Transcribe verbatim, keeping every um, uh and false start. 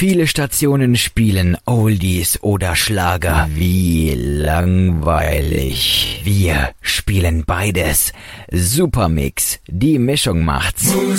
Viele Stationen spielen Oldies oder Schlager. Wie langweilig. Wir spielen beides. Supermix. Die Mischung macht's. Musik